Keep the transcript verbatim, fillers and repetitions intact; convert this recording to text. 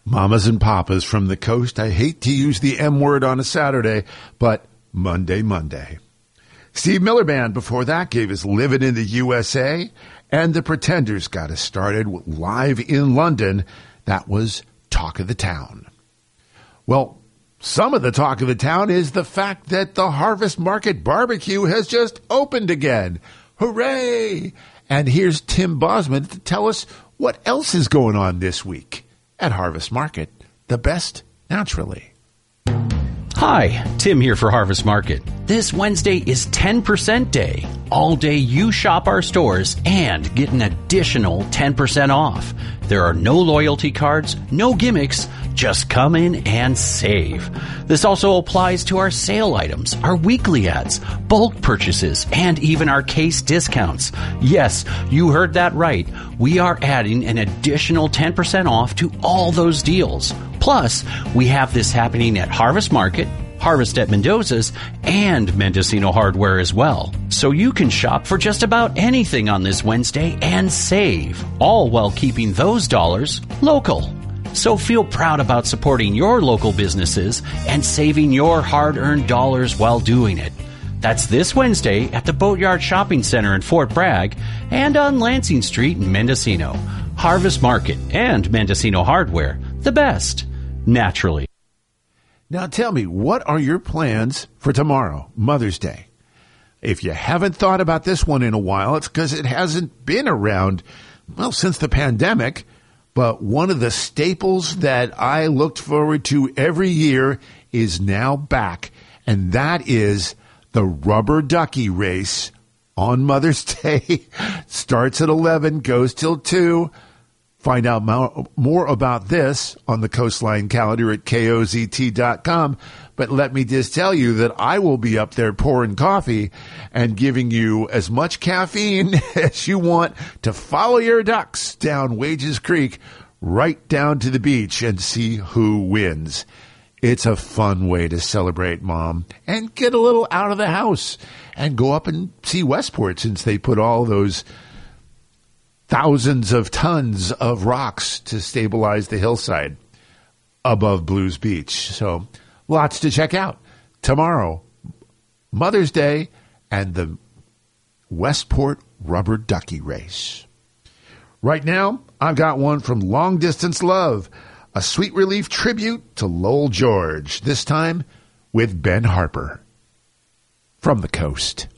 Mamas and papas from the coast, I hate to use the M word on a Saturday, but Monday, Monday. Steve Miller Band before that gave us Living in the U S A, and the Pretenders got us started live in London. That was Talk of the Town. Well, some of the talk of the town is the fact that the Harvest Market Barbecue has just opened again. Hooray! And here's Tim Bosman to tell us what else is going on this week at Harvest Market, the best naturally. Hi, Tim here for Harvest Market. This Wednesday is ten percent day. All day you shop our stores and get an additional ten percent off. There are no loyalty cards, no gimmicks, just come in and save. This also applies to our sale items, our weekly ads, bulk purchases, and even our case discounts. Yes, you heard that right. We are adding an additional ten percent off to all those deals. Plus, we have this happening at Harvest Market, Harvest at Mendoza's, and Mendocino Hardware as well. So you can shop for just about anything on this Wednesday and save, all while keeping those dollars local. So feel proud about supporting your local businesses and saving your hard-earned dollars while doing it. That's this Wednesday at the Boatyard Shopping Center in Fort Bragg and on Lansing Street in Mendocino. Harvest Market and Mendocino Hardware, the best, naturally. Now tell me, what are your plans for tomorrow, Mother's Day? If you haven't thought about this one in a while, it's because it hasn't been around, well, since the pandemic. But one of the staples that I looked forward to every year is now back, and that is the Rubber Ducky Race on Mother's Day. Starts at eleven, goes till two. Find out more about this on the Coastline calendar at K O Z T dot com. But let me just tell you that I will be up there pouring coffee and giving you as much caffeine as you want to follow your ducks down Wages Creek right down to the beach and see who wins. It's a fun way to celebrate Mom and get a little out of the house and go up and see Westport, since they put all those thousands of tons of rocks to stabilize the hillside above Blues Beach. So lots to check out. Tomorrow, Mother's Day and the Westport Rubber Ducky Race. Right now, I've got one from Long Distance Love, a Sweet Relief tribute to Lowell George, this time with Ben Harper from the coast.